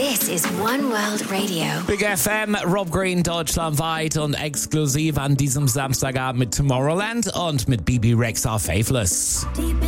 This is One World Radio. Big FM, Rob Green deutschlandweit und exklusiv an diesem Samstagabend mit Tomorrowland und mit BB Rex auf Faithless. Deep